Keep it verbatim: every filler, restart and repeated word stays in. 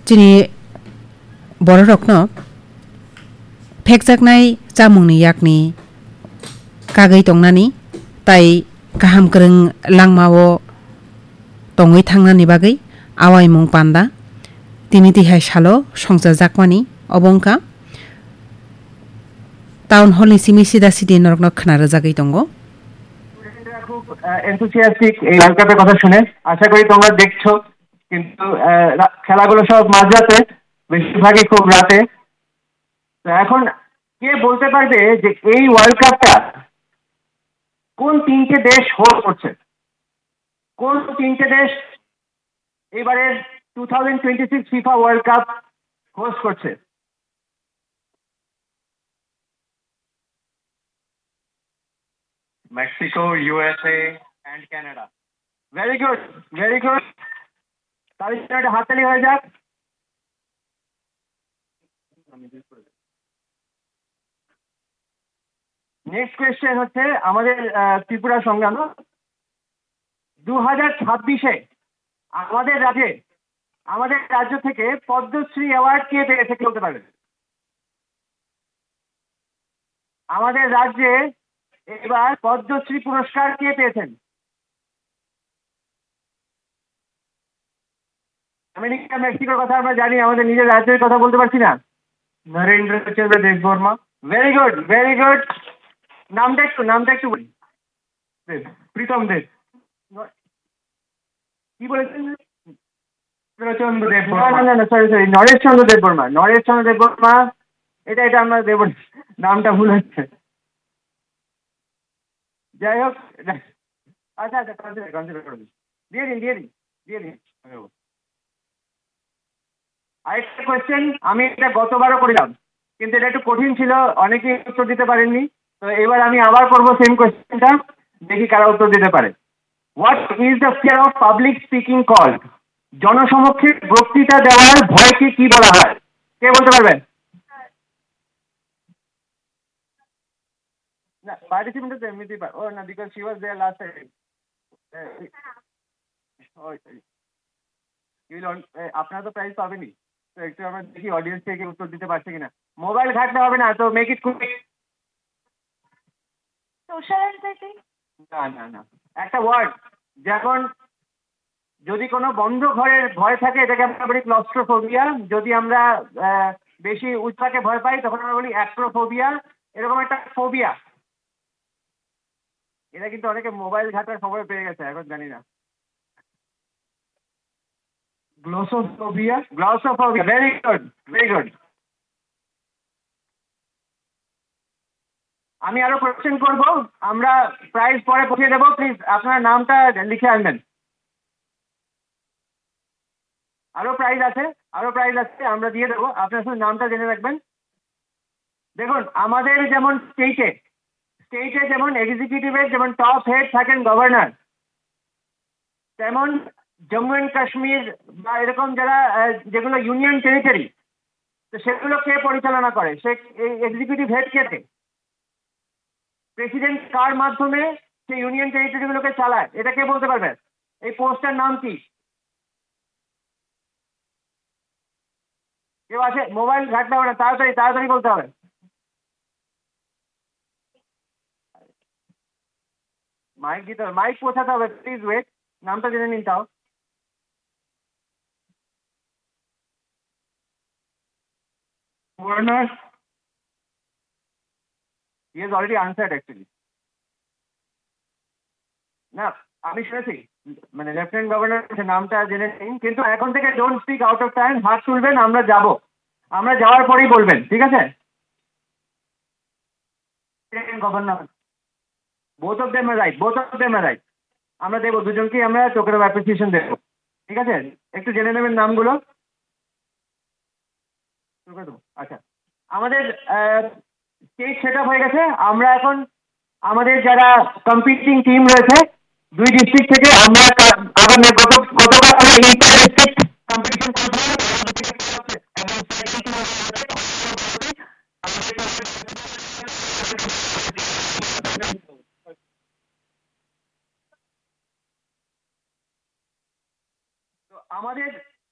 Jini borokno phekjaknai chamungni yakni kagui tongnani tai kaham kwrwng langmao tongui thangnani bagui awai mung panda tini tihai salo songchajakmani obongka town hall ni simi sida sidi norokno khnarijagui tongo খুব enthusiastic এই world কাপের কথা শুনে আশা করি তোমরা দেখছো কিন্তু খেলাগুলো সব মাঝরাতে বেশিরভাগই খুব রাতে তো এখন কে বলতে পারবে যে এই ওয়ার্ল্ড কাপটা কোন তিনটে দেশ হোস্ট করছে কোন তিনটে দেশ এবারে two thousand twenty six FIFA world cup host করছে Mexico, U S A, and Canada. Very good, very good. তাহলে একটা হাততালি হয়ে যাক নেক্সট কোয়েশ্চেন হচ্ছে আমাদের ত্রিপুরা সংগ্রাম দু হাজার ছাব্বিশে আমাদের রাজ্যে আমাদের রাজ্য থেকে পদ্মশ্রী অ্যাওয়ার্ড কে পেয়েছে কে বলতে পারবে আমাদের রাজ্যে এবার পদ্মশ্রী পুরস্কার কে পেয়েছেন আমেরিকা মেক্সিকোর কথা আমরা জানি আমাদের নিজের রাজ্যের কথা বলতে পারছি না Narendra Chandra Debbarma very good very good নামটা একটু নামটা একটু বলি প্রীতম দেব কি বলেছেন চন্দ্র দেব না না না সরি সরি নরেশ চন্দ্র দেববর্মা নরেশ চন্দ্র দেববর্মা এটা এটা আমরা দেব নামটা ভুল হচ্ছে যাই হোক আচ্ছা আচ্ছা কনসিডার কনসিডার করে দিন দিয়ে দিন দিয়ে দিন দিয়ে দিন আরেকটা কোয়েশ্চেন আমি এটা গতবারও করিলাম কিন্তু এটা একটু কঠিন ছিল অনেকেই উত্তর দিতে পারেননি তো এবার আমি আবার করবো সেম কোয়েশ্চেনটা দেখি কারা উত্তর দিতে পারে what is the fear of public speaking called জনসমক্ষে বক্তৃতা দেওয়ার ভয়কে কি বলা হয় কে বলতে পারবেন না পার্টিসিপেন্ট তো এমনিতেই পার ও না because she was there last time আপনারা তো প্রাইজ পাবেনই তো একটু আমরা দেখি অডিয়েন্স থেকে উত্তর দিতে পারছে কিনা মোবাইল ঘাটতে হবে না তো make it quick social anxiety না না না একটা ওয়ার্ড যেমন যদি কোনো বন্ধ ঘরের ভয় থাকে এটাকে আমরা বলি ক্লস্ট্রোফোবিয়া যদি আমরা বেশি উচ্চাকে ভয় পাই তখন আমরা বলি অ্যাক্ট্রোফোবিয়া এরকম একটা ফোবিয়া এটা কিন্তু অনেকে মোবাইল ঘাটার খবর পেয়ে গেছে এখন জানি না গ্লোসোফোবিয়া গ্লোসোফোবিয়া ভেরি গুড ভেরি গুড আমি আরো কোয়েশ্চেন করব আমরা প্রাইজ পরে পৌঁছে দেবো প্লিজ আপনার নামটা লিখে আনবেন আরো প্রাইজ আছে আরো প্রাইজ আছে আমরা দিয়ে দেবো আপনার শুধু নামটা জেনে রাখবেন দেখুন আমাদের যেমন স্টেটে স্টেটে যেমন এক্সিকিউটিভের যেমন টপ হেড থাকেন গভর্নর তেমন জম্মু অ্যান্ড কাশ্মীর বা এরকম যারা যেগুলো ইউনিয়ন টেরিটরি তো সেগুলো কে পরিচালনা করে সে এক্সিকিউটিভ হেড কে প্রেসিডেন্ট কার মাধ্যমে সেই ইউনিয়ন টেরিটরিগুলোকে চালায় এটা কে বলতে পারবে এই পোস্টের নাম কি কেউ আছে মোবাইল ঘাটতে হবে না তাড়াতাড়ি তাড়াতাড়ি বলতে হবে মাইক দিতে হবে মাইক পৌঁছাতে হবে প্লিজ ওয়েট নামটা জেনে নিন তাও governor he has already answered actually না আমি শুনেছি মানে লেফটেন্যান্ট গভর্নর নামটা জেনে নিন কিন্তু এখন থেকে don't speak out of time হাত তুলবেন আমরা যাব আমরা যাওয়ার পরেই বলবেন ঠিক আছে governor both of them are right both of them are right আমরা দেবো দুজনকেই আমরা টোকেন অফ অ্যাপ্রিসিয়েশন দেবো ঠিক আছে একটু জেনে নেবেন নামগুলো আচ্ছা আমাদের স্টেজ সেট আপ হয়ে গেছে আমরা এখন আমাদের যারা কম্পিটিং টিম রয়েছে দুই ডিস্ট্রিক্ট থেকে আমরা আগামী গত গতকাল আমরা ইন্টার ডিস্ট্রিক্ট কম্পিটিশন আমাদের